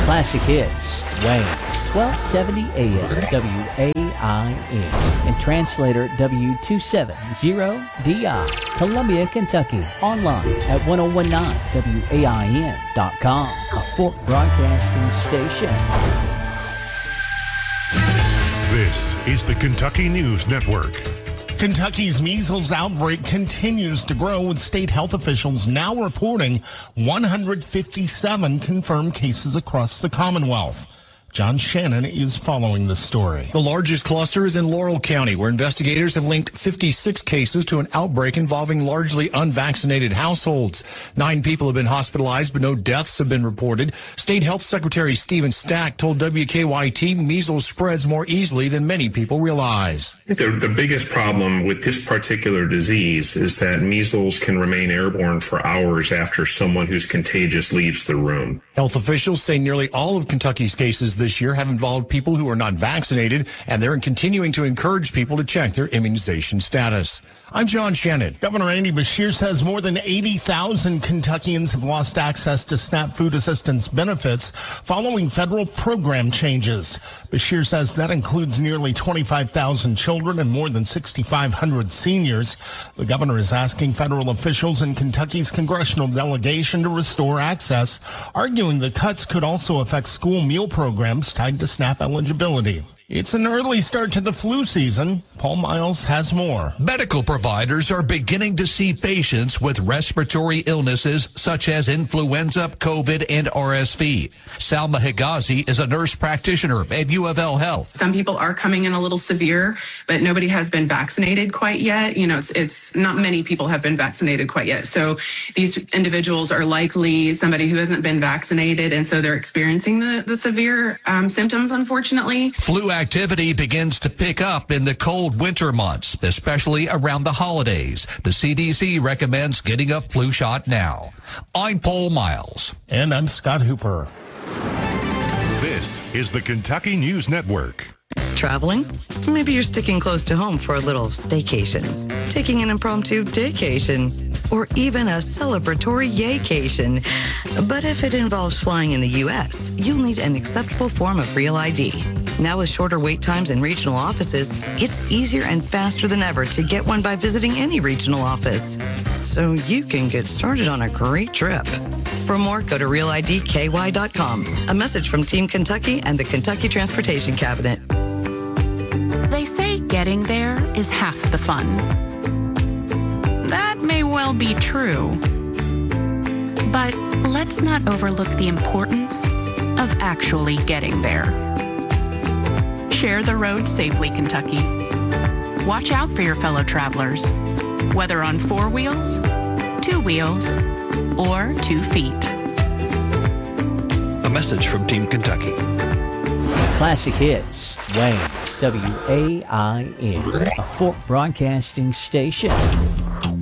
Classic Hits, Wayne, 1270 AM, WAIN, and translator W270DI, Columbia, Kentucky. Online at 1019WAIN.com, a Fort Broadcasting station. This is the Kentucky News Network. Kentucky's measles outbreak continues to grow, with state health officials now reporting 157 confirmed cases across the Commonwealth. John Shannon is following the story. The largest cluster is in Laurel County, where investigators have linked 56 cases to an outbreak involving largely unvaccinated households. 9 people have been hospitalized, but no deaths have been reported. State Health Secretary Stephen Stack told WKYT measles spreads more easily than many people realize. The biggest problem with this particular disease is that measles can remain airborne for hours after someone who's contagious leaves the room. Health officials say nearly all of Kentucky's cases this year have involved people who are not vaccinated, and they're continuing to encourage people to check their immunization status. I'm John Shannon. Governor Andy Beshear says more than 80,000 Kentuckians have lost access to SNAP food assistance benefits following federal program changes. Beshear says that includes nearly 25,000 children and more than 6,500 seniors. The governor is asking federal officials and Kentucky's congressional delegation to restore access, arguing the cuts could also affect school meal programs tied to SNAP eligibility. It's an early start to the flu season. Paul Miles has more. Medical providers are beginning to see patients with respiratory illnesses such as influenza, COVID, and RSV. Salma Higazi is a nurse practitioner at U of L Health. Some people are coming in a little severe, but nobody has been vaccinated quite yet. It's not many people have been vaccinated quite yet. So these individuals are likely somebody who hasn't been vaccinated, and so they're experiencing the severe symptoms, unfortunately. Flu activity begins to pick up in the cold winter months, especially around the holidays. The CDC recommends getting a flu shot now. I'm Paul Miles. And I'm Scott Hooper. This is the Kentucky News Network. Traveling? Maybe you're sticking close to home for a little staycation, taking an impromptu daycation, or even a celebratory yaycation. But if it involves flying in the U.S., you'll need an acceptable form of Real ID. Now with shorter wait times in regional offices, it's easier and faster than ever to get one by visiting any regional office. So you can get started on a great trip. For more, go to RealIDKY.com. A message from Team Kentucky and the Kentucky Transportation Cabinet. They say getting there is half the fun. That may well be true. But let's not overlook the importance of actually getting there. Share the road safely, Kentucky. Watch out for your fellow travelers, whether on 4 wheels, 2 wheels, or 2 feet. A message from Team Kentucky. Classic Hits, Wayne, WAIN, a Fort Broadcasting station.